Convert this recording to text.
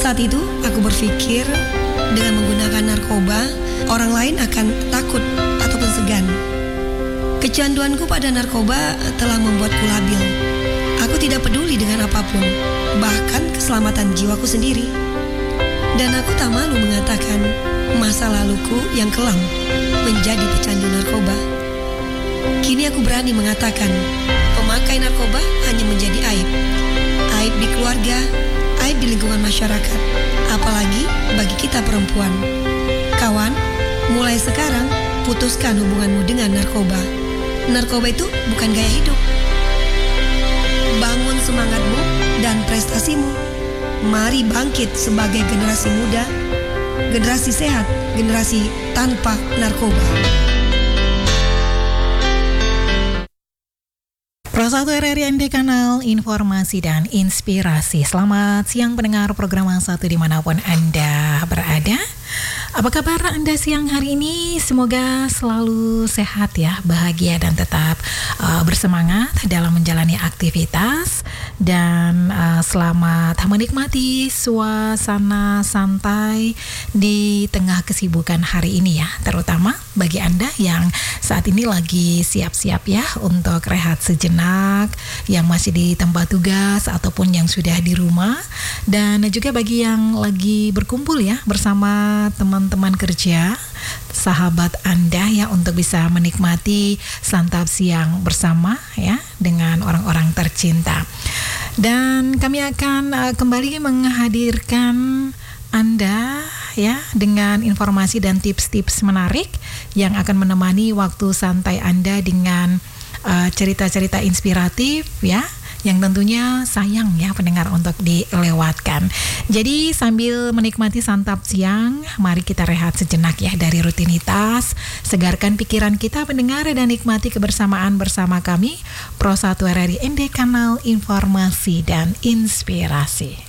Saat itu aku berpikir dengan menggunakan narkoba, orang lain akan takut ataupun segan. Kecanduanku pada narkoba telah membuatku labil. Aku tidak peduli dengan apapun, bahkan keselamatan jiwaku sendiri. Dan aku tak malu mengatakan masa laluku yang kelam menjadi pecandu narkoba. Kini aku berani mengatakan pemakai narkoba hanya menjadi aib. Aib di keluarga, aib di lingkungan masyarakat, apalagi bagi kita perempuan. Kawan, mulai sekarang putuskan hubunganmu dengan narkoba. Narkoba itu bukan gaya hidup. Bangun semangatmu dan prestasimu. Mari bangkit sebagai generasi muda, generasi sehat, generasi tanpa narkoba. Pro 1 RRI ND Kanal Informasi dan Inspirasi. Selamat siang pendengar program 1 dimanapun Anda berada. Apa kabar Anda siang hari ini? Semoga selalu sehat ya, bahagia dan tetap bersemangat dalam menjalani aktivitas. Dan selamat menikmati suasana santai di tengah kesibukan hari ini ya. Terutama bagi Anda yang saat ini lagi siap-siap ya untuk rehat sejenak, yang masih di tempat tugas ataupun yang sudah di rumah. Dan juga bagi yang lagi berkumpul ya bersama teman-teman kerja, sahabat Anda ya, untuk bisa menikmati santap siang bersama ya dengan orang-orang tercinta. Dan kami akan kembali menghadirkan Anda ya dengan informasi dan tips-tips menarik yang akan menemani waktu santai Anda dengan cerita-cerita inspiratif ya, yang tentunya sayang ya pendengar untuk dilewatkan. Jadi sambil menikmati santap siang, mari kita rehat sejenak ya dari rutinitas, segarkan pikiran kita pendengar, dan nikmati kebersamaan bersama kami Pro 1 RRI ND Kanal Informasi dan Inspirasi.